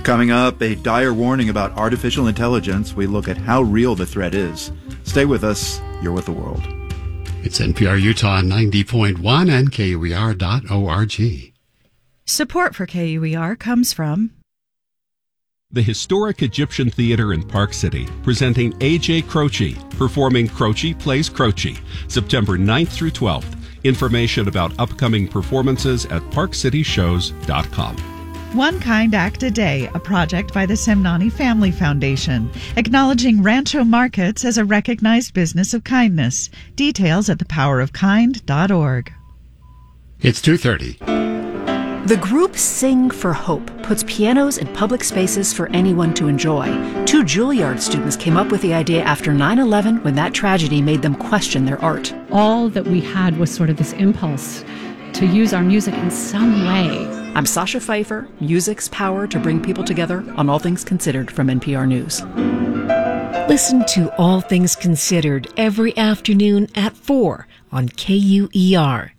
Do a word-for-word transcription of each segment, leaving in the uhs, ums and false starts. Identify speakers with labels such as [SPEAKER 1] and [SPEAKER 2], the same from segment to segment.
[SPEAKER 1] Coming up, a dire warning about artificial intelligence. We look at how real the threat is. Stay with us. You're with the world.
[SPEAKER 2] It's N P R Utah ninety point one and K U E R dot org.
[SPEAKER 3] Support for K U E R comes from
[SPEAKER 4] the historic Egyptian Theater in Park City, presenting A J Croce, performing Croce Plays Croce, September ninth through twelfth. Information about upcoming performances at park city shows dot com.
[SPEAKER 3] One Kind Act a Day, a project by the Semnani Family Foundation, acknowledging Rancho Markets as a recognized business of kindness. Details at the power of kind dot org.
[SPEAKER 2] It's two thirty.
[SPEAKER 5] The group Sing for Hope puts pianos in public spaces for anyone to enjoy. Two Juilliard students came up with the idea after nine eleven, when that tragedy made them question their art.
[SPEAKER 6] All that we had was sort of this impulse to use our music in some way.
[SPEAKER 5] I'm Sasha Pfeiffer, music's power to bring people together on All Things Considered from N P R News.
[SPEAKER 7] Listen to All Things Considered every afternoon at four on K U E R.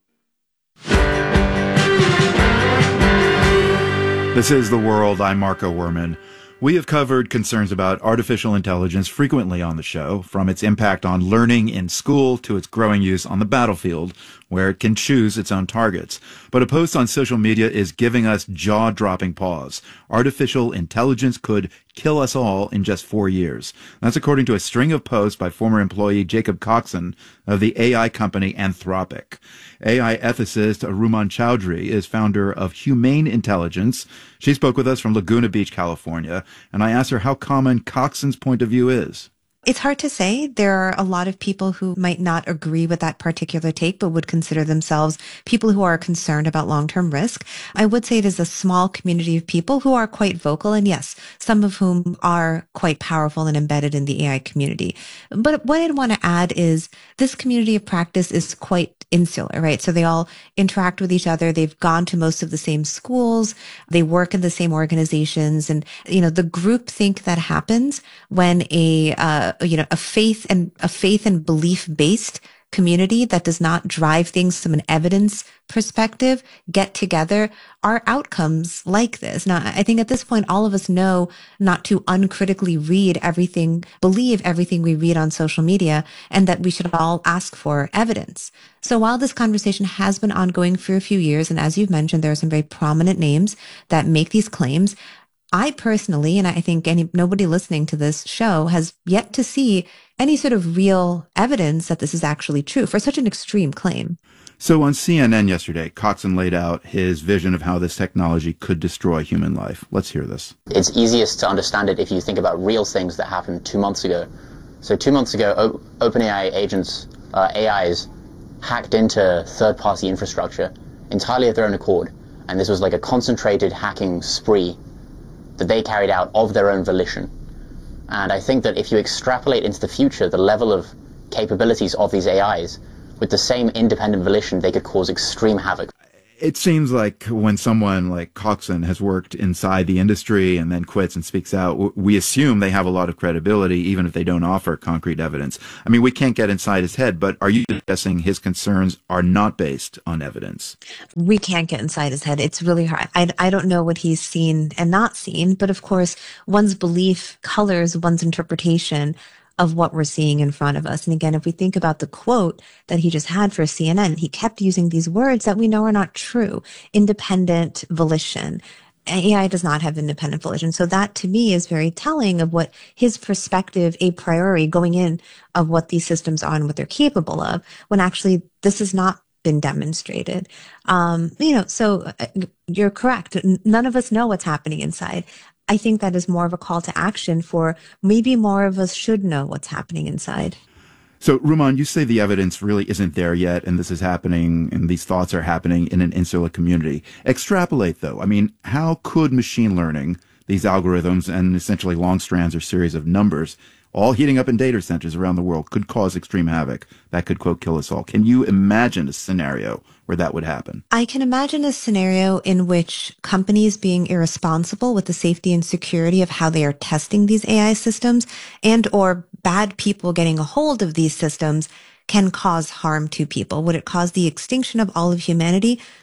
[SPEAKER 1] This is The World. I'm Marco Werman. We have covered concerns about artificial intelligence frequently on the show, from its impact on learning in school to its growing use on the battlefield, where it can choose its own targets. But a post on social media is giving us jaw-dropping pause. Artificial intelligence could kill us all in just four years. That's according to a string of posts by former employee Jacob Coxon of the A I company Anthropic. A I ethicist Rumaan Chowdhury is founder of Humane Intelligence. She spoke with us from Laguna Beach, California, and I asked her how common Coxon's point of view is.
[SPEAKER 8] It's hard to say. There are a lot of people who might not agree with that particular take, but would consider themselves people who are concerned about long-term risk. I would say it is a small community of people who are quite vocal, and yes, some of whom are quite powerful and embedded in the A I community. But what I'd want to add is this community of practice is quite insular, right? So they all interact with each other. They've gone to most of the same schools. They work in the same organizations. And, you know, the groupthink that happens when a, uh, you know, a faith and a faith and belief based community that does not drive things from an evidence perspective get together are outcomes like this. Now, I think at this point, all of us know not to uncritically read everything, believe everything we read on social media, and that we should all ask for evidence. So while this conversation has been ongoing for a few years, and as you've mentioned, there are some very prominent names that make these claims, I personally, and I think any, nobody listening to this show has yet to see any sort of real evidence that this is actually true for such an extreme claim.
[SPEAKER 1] So on C N N yesterday, Coxon laid out his vision of how this technology could destroy human life. Let's hear this.
[SPEAKER 9] It's easiest to understand it if you think about real things that happened two months ago. So two months ago, o- OpenAI agents, uh, A Is, hacked into third-party infrastructure entirely of their own accord. And this was like a concentrated hacking spree that they carried out of their own volition. And I think that if you extrapolate into the future the level of capabilities of these A Is, with the same independent volition, they could cause extreme havoc.
[SPEAKER 1] It seems like when someone like Coxon has worked inside the industry and then quits and speaks out, we assume they have a lot of credibility, even if they don't offer concrete evidence. I mean, we can't get inside his head, but are you suggesting his concerns are not based on evidence?
[SPEAKER 8] We can't get inside his head. It's really hard. I, I don't know what he's seen and not seen, but of course, one's belief colors one's interpretation of what we're seeing in front of us. And again, if we think about the quote that he just had for C N N, he kept using these words that we know are not true. Independent volition. A I does not have independent volition. So that to me is very telling of what his perspective a priori going in of what these systems are and what they're capable of, when actually this has not been demonstrated. Um, you know, so you're correct. None of us know what's happening inside. I think that is more of a call to action for maybe more of us should know what's happening inside.
[SPEAKER 1] So, Rumaan, you say the evidence really isn't there yet, and this is happening, and these thoughts are happening in an insular community. Extrapolate, though. I mean, how could machine learning, these algorithms, and essentially long strands or series of numbers, all heating up in data centers around the world, could cause extreme havoc that could, quote, kill us all? Can you imagine a scenario where that would happen?
[SPEAKER 8] I can imagine a scenario in which companies being irresponsible with the safety and security of how they are testing these A I systems, and or bad people getting a hold of these systems, can cause harm to people. Would it cause the extinction of all of humanity?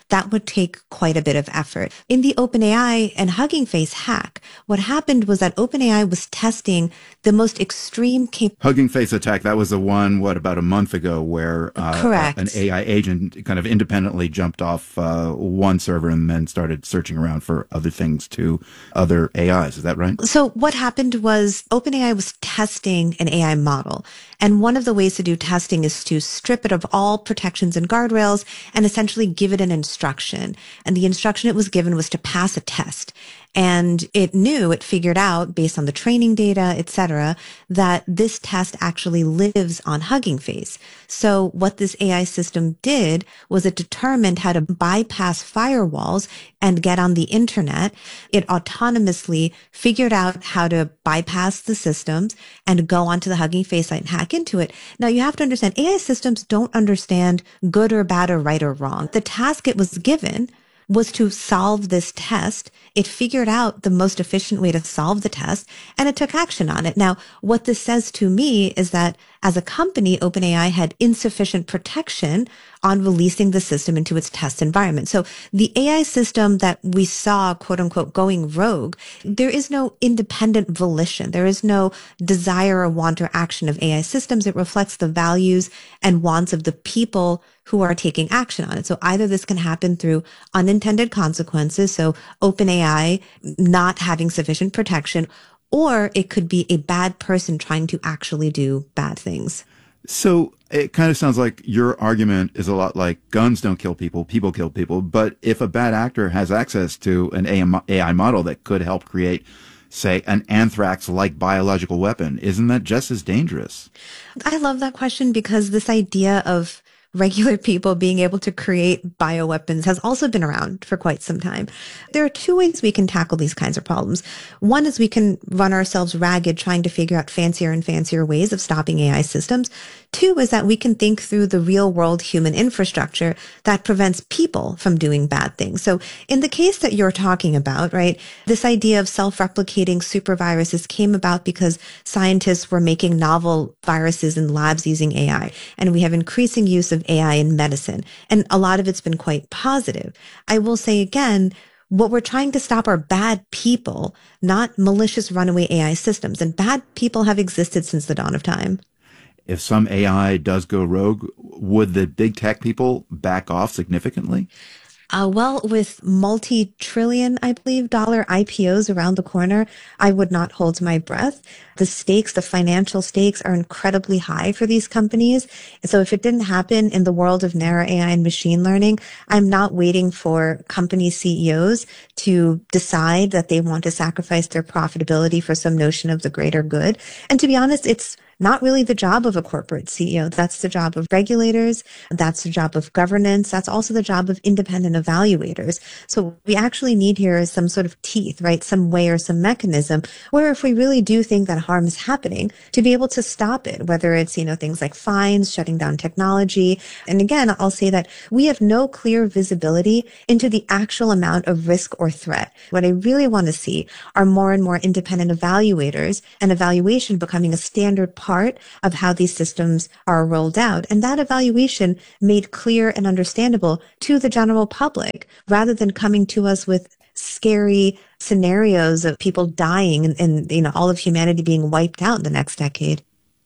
[SPEAKER 8] that would take quite a bit of effort. In the OpenAI and Hugging Face hack, what happened was that OpenAI was testing the most extreme cap-
[SPEAKER 1] Hugging Face attack, that was the one, what, about a month ago where uh,
[SPEAKER 8] Correct.
[SPEAKER 1] an A I agent kind of independently jumped off uh, one server and then started searching around for other things to other A Is. Is that right?
[SPEAKER 8] So what happened was OpenAI was testing an A I model. And one of the ways to do testing is to strip it of all protections and guardrails and essentially give it an instruction. And the instruction it was given was to pass a test. And it knew, it figured out based on the training data, et cetera, that this test actually lives on Hugging Face. So what this A I system did was it determined how to bypass firewalls and get on the internet. It autonomously figured out how to bypass the systems and go onto the Hugging Face site and hack into it. Now you have to understand, A I systems don't understand good or bad or right or wrong. The task it was given was to solve this test. It figured out the most efficient way to solve the test, and it took action on it. Now, what this says to me is that as a company, OpenAI had insufficient protection on releasing the system into its test environment. So the A I system that we saw, quote unquote, going rogue, there is no independent volition. There is no desire or want or action of A I systems. It reflects the values and wants of the people who are taking action on it. So either this can happen through unintended consequences, so OpenAI not having sufficient protection, or it could be a bad person trying to actually do bad things.
[SPEAKER 1] So it kind of sounds like your argument is a lot like guns don't kill people, people kill people. But if a bad actor has access to an A I model that could help create, say, an anthrax-like biological weapon, isn't that just as dangerous?
[SPEAKER 8] I love that question because this idea of regular people being able to create bioweapons has also been around for quite some time. There are two ways we can tackle these kinds of problems. One is we can run ourselves ragged trying to figure out fancier and fancier ways of stopping A I systems. Two is that we can think through the real world human infrastructure that prevents people from doing bad things. So in the case that you're talking about, right, this idea of self-replicating superviruses came about because scientists were making novel viruses in labs using A I. And we have increasing use of A I in medicine. And a lot of it's been quite positive. I will say again, what we're trying to stop are bad people, not malicious runaway A I systems. And bad people have existed since the dawn of time.
[SPEAKER 1] If some A I does go rogue, would the big tech people back off significantly?
[SPEAKER 8] Uh, well, with multi-trillion, I believe, dollar I P Os around the corner, I would not hold my breath. The stakes, the financial stakes are incredibly high for these companies. And so if it didn't happen in the world of narrow A I and machine learning, I'm not waiting for company C E Os to decide that they want to sacrifice their profitability for some notion of the greater good. And to be honest, it's not really the job of a corporate C E O. That's the job of regulators. That's the job of governance. That's also the job of independent evaluators. So what we actually need here is some sort of teeth, right? Some way or some mechanism where if we really do think that harm is happening, to be able to stop it, whether it's, you know, things like fines, shutting down technology. And again, I'll say that we have no clear visibility into the actual amount of risk or threat. What I really want to see are more and more independent evaluators and evaluation becoming a standard part part of how these systems are rolled out. And that evaluation made clear and understandable to the general public rather than coming to us with scary scenarios of people dying and, and you know, all of humanity being wiped out in the next decade.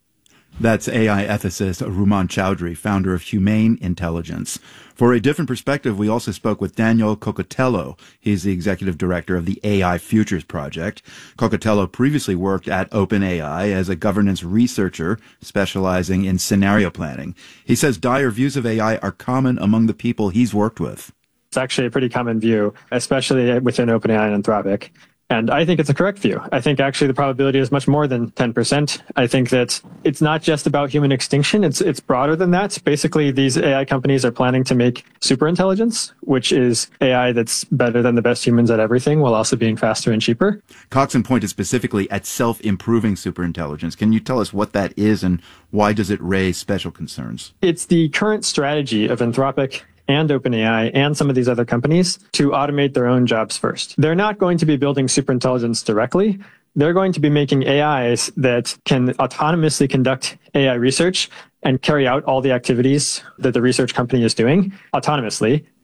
[SPEAKER 1] That's A I ethicist Rumon Chowdhury, founder of Humane Intelligence. For a different perspective, we also spoke with Daniel Cocotello. He's the executive director of the A I Futures Project. Cocotello previously worked at OpenAI as a governance researcher specializing in scenario planning. He says dire views of A I are common among the people he's worked with.
[SPEAKER 10] It's actually a pretty common view, especially within OpenAI and Anthropic. And I think it's a correct view. I think actually the probability is much more than ten percent. I think that it's not just about human extinction. It's it's broader than that. Basically, these A I companies are planning to make superintelligence, which is A I that's better than the best humans at everything while also being faster and cheaper.
[SPEAKER 1] Coxon pointed specifically at self-improving superintelligence. Can you tell us what that is and why does it raise special concerns?
[SPEAKER 10] It's the current strategy of Anthropic and OpenAI and some of these other companies to automate their own jobs first. They're not going to be building superintelligence directly. They're going to be making A Is that can autonomously conduct A I research and carry out all the activities that the research company is doing autonomously.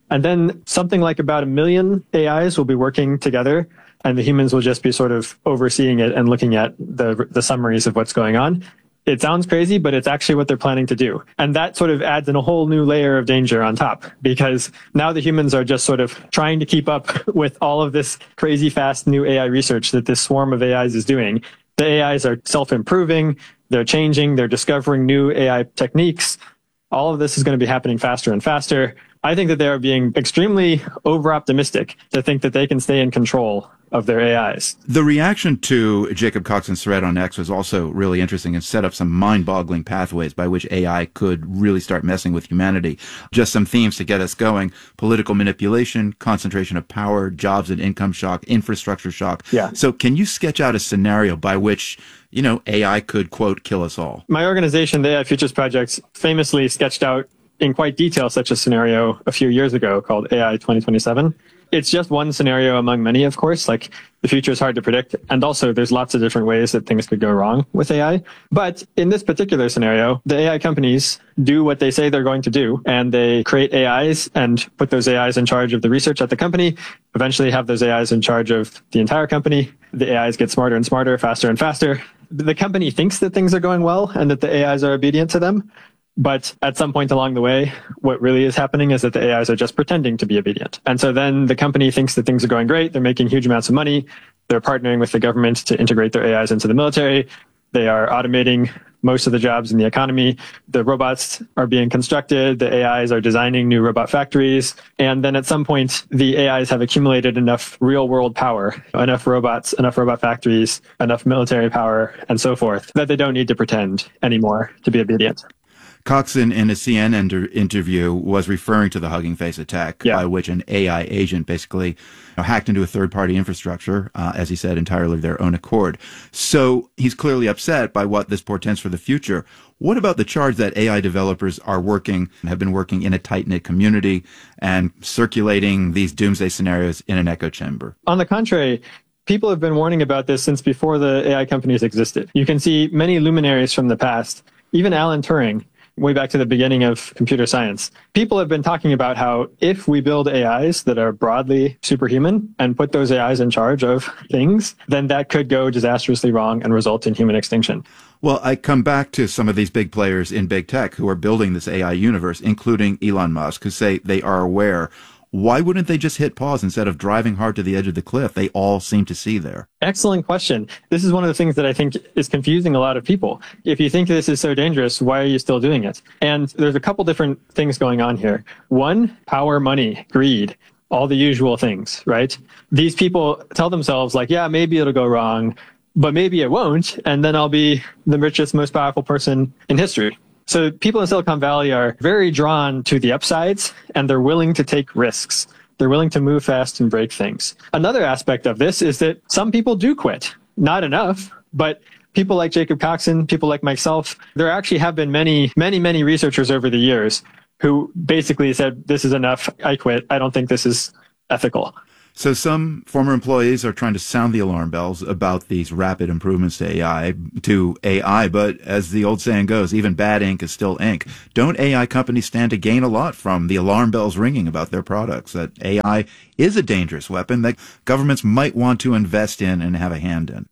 [SPEAKER 10] And then something like about a million A Is will be working together, and the humans will just be sort of overseeing it and looking at the the summaries of what's going on. It sounds crazy, but it's actually what they're planning to do. And that sort of adds in a whole new layer of danger on top, because now the humans are just sort of trying to keep up with all of this crazy fast new A I research that this swarm of A Is is doing. The A Is are self-improving, they're changing, they're discovering new A I techniques. All of this is going to be happening faster and faster. I think that they are being extremely over-optimistic to think that they can stay in control of their A Is.
[SPEAKER 1] The reaction to Jacob Coxon's thread on X was also really interesting and set up some mind-boggling pathways by which A I could really start messing with humanity. Just some themes to get us going: political manipulation, concentration of power, jobs and income shock, infrastructure shock.
[SPEAKER 10] Yeah.
[SPEAKER 1] So can you sketch out a scenario by which, you know, A I could, quote, kill us all?
[SPEAKER 10] My organization, the A I Futures Project, famously sketched out in quite detail such a scenario a few years ago called A I twenty twenty-seven. It's just one scenario among many, of course. Like, the future is hard to predict. And also, there's lots of different ways that things could go wrong with A I. But in this particular scenario, the A I companies do what they say they're going to do, and they create A Is and put those A Is in charge of the research at the company, eventually have those A Is in charge of the entire company. The A Is get smarter and smarter, faster and faster. The company thinks that things are going well and that the A Is are obedient to them. But at some point along the way, what really is happening is that the A Is are just pretending to be obedient. And so then the company thinks that things are going great. They're making huge amounts of money. They're partnering with the government to integrate their A Is into the military. They are automating most of the jobs in the economy. The robots are being constructed. The A Is are designing new robot factories. And then at some point, the A Is have accumulated enough real world power, enough robots, enough robot factories, enough military power, and so forth, that they don't need to pretend anymore to be obedient.
[SPEAKER 1] Coxon, in a C N N inter- interview, was referring to the Hugging Face attack,
[SPEAKER 10] yeah.
[SPEAKER 1] by which an A I agent basically, you know, hacked into a third-party infrastructure, uh, as he said, entirely of their own accord. So he's clearly upset by what this portends for the future. What about the charge that A I developers are working, have been working in a tight-knit community and circulating these doomsday scenarios in an echo chamber?
[SPEAKER 10] On the contrary, people have been warning about this since before the A I companies existed. You can see many luminaries from the past, even Alan Turing, way back to the beginning of computer science. People have been talking about how if we build A Is that are broadly superhuman and put those A Is in charge of things, then that could go disastrously wrong and result in human extinction.
[SPEAKER 1] Well, I come back to some of these big players in big tech who are building this A I universe, including Elon Musk, who say they are aware. Why wouldn't they just hit pause instead of driving hard to the edge of the cliff they all seem to see there?
[SPEAKER 10] Excellent question. This is one of the things that I think is confusing a lot of people. If you think this is so dangerous, why are you still doing it? And there's a couple different things going on here. One, power, money, greed, all the usual things, right? These people tell themselves like, yeah, maybe it'll go wrong, but maybe it won't. And then I'll be the richest, most powerful person in history. So people in Silicon Valley are very drawn to the upsides, and they're willing to take risks. They're willing to move fast and break things. Another aspect of this is that some people do quit. Not enough, but people like Jacob Coxon, people like myself, there actually have been many, many, many researchers over the years who basically said, this is enough, I quit, I don't think this is ethical.
[SPEAKER 1] So some former employees are trying to sound the alarm bells about these rapid improvements to A I, to A I, but as the old saying goes, even bad ink is still ink. Don't A I companies stand to gain a lot from the alarm bells ringing about their products, that A I is a dangerous weapon that governments might want to invest in and have a hand in?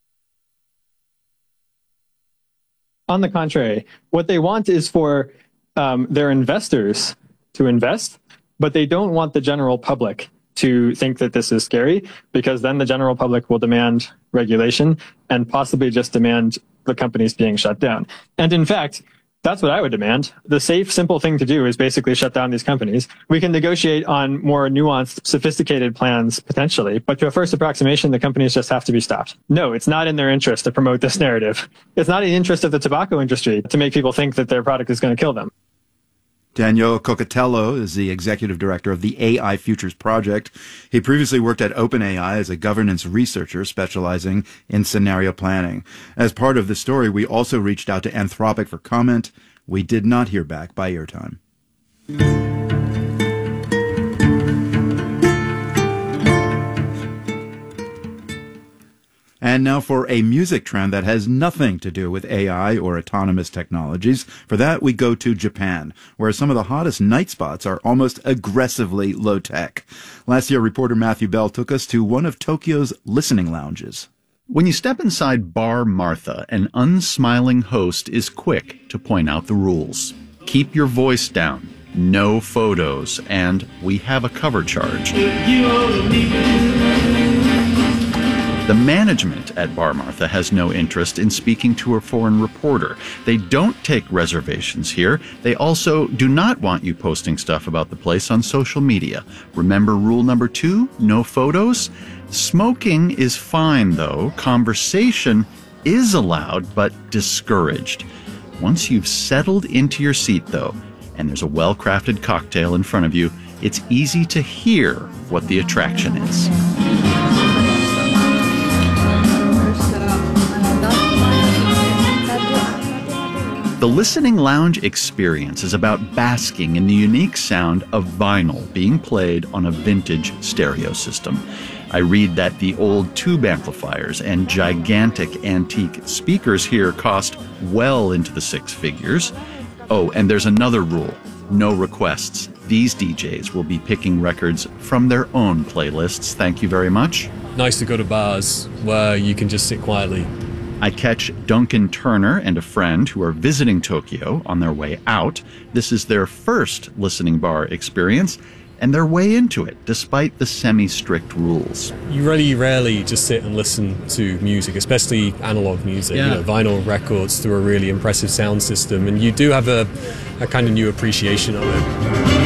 [SPEAKER 10] On the contrary, what they want is for um, their investors to invest, but they don't want the general public to think that this is scary, because then the general public will demand regulation and possibly just demand the companies being shut down. And in fact, that's what I would demand. The safe, simple thing to do is basically shut down these companies. We can negotiate on more nuanced, sophisticated plans potentially, but to a first approximation, the companies just have to be stopped. No, it's not in their interest to promote this narrative. It's not in the interest of the tobacco industry to make people think that their product is going to kill them.
[SPEAKER 1] Daniel Coccatello is the executive director of the A I Futures Project. He previously worked at OpenAI as a governance researcher specializing in scenario planning. As part of the story, we also reached out to Anthropic for comment. We did not hear back by airtime. And now for a music trend that has nothing to do with A I or autonomous technologies. For that, we go to Japan, where some of the hottest night spots are almost aggressively low-tech. Last year, reporter Matthew Bell took us to one of Tokyo's listening lounges.
[SPEAKER 11] When you step inside Bar Martha, an unsmiling host is quick to point out the rules. Keep your voice down, no photos, and we have a cover charge. The management at Bar Martha has no interest in speaking to a foreign reporter. They don't take reservations here. They also do not want you posting stuff about the place on social media. Remember rule number two, no photos? Smoking is fine, though. Conversation is allowed, but discouraged. Once you've settled into your seat, though, and there's a well-crafted cocktail in front of you, it's easy to hear what the attraction is. The Listening Lounge experience is about basking in the unique sound of vinyl being played on a vintage stereo system. I read that the old tube amplifiers and gigantic antique speakers here cost well into the six figures. Oh, and there's another rule. No requests. These D Js will be picking records from their own playlists. Thank you very much.
[SPEAKER 12] Nice to go to bars where you can just sit quietly.
[SPEAKER 11] I catch Duncan Turner and a friend who are visiting Tokyo on their way out. This is their first listening bar experience, and they're way into it, despite the semi-strict rules.
[SPEAKER 12] You really rarely just sit and listen to music, especially analog music. Yeah. You know, vinyl records through a really impressive sound system, and you do have a, a kind of new appreciation of it.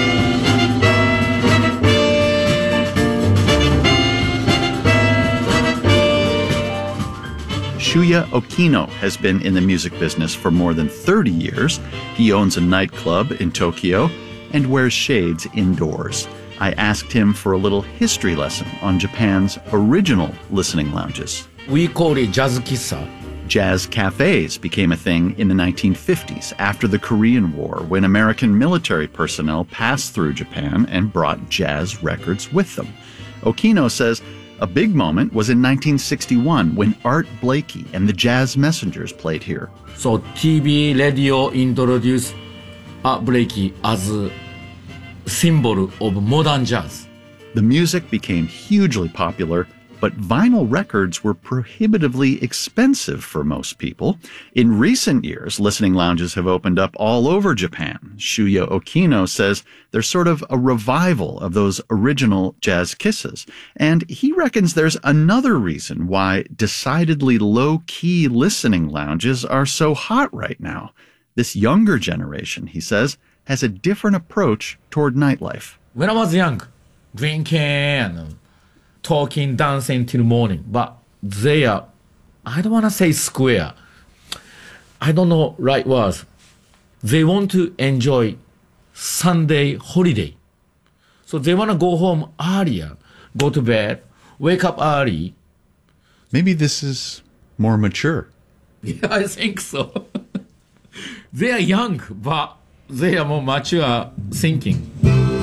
[SPEAKER 11] Shuya Okino has been in the music business for more than thirty years. He owns a nightclub in Tokyo and wears shades indoors. I asked him for a little history lesson on Japan's original listening lounges.
[SPEAKER 13] We call it jazz kissa.
[SPEAKER 11] Jazz cafes became a thing in the nineteen fifties after the Korean War, when American military personnel passed through Japan and brought jazz records with them. Okino says a big moment was in nineteen sixty-one when Art Blakey and the Jazz Messengers played here.
[SPEAKER 13] So T V radio introduced Art Blakey as a symbol of modern jazz.
[SPEAKER 11] The music became hugely popular, but vinyl records were prohibitively expensive for most people. In recent years, listening lounges have opened up all over Japan. Shuya Okino says there's sort of a revival of those original jazz kisses. And he reckons there's another reason why decidedly low-key listening lounges are so hot right now. This younger generation, he says, has a different approach toward nightlife.
[SPEAKER 13] When I was young, drinking, talking, dancing till morning, but they are, I don't want to say square. I don't know right words. They want to enjoy Sunday holiday. So they want to go home earlier, go to bed, wake up early.
[SPEAKER 11] Maybe this is more mature.
[SPEAKER 13] Yeah, I think so. They are young, but they are more mature thinking.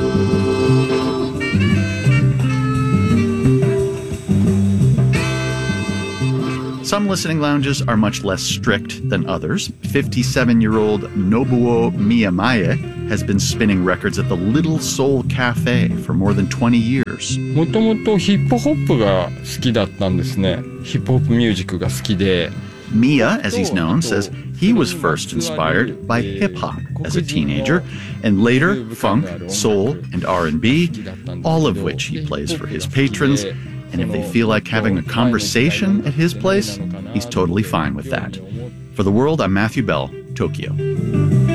[SPEAKER 11] Some listening lounges are much less strict than others. fifty-seven-year-old Nobuo Miyamae has been spinning records at the Little Soul Cafe for more than twenty years.
[SPEAKER 14] もともとヒップホップが好きだったんですね。ヒップホップミュージックが好きで。
[SPEAKER 11] Mia, as he's known, says he was first inspired by hip-hop as a teenager, and later funk, soul, and R and B, all of which he plays for his patrons. And if they feel like having a conversation at his place, he's totally fine with that. For The World, I'm Matthew Bell, Tokyo.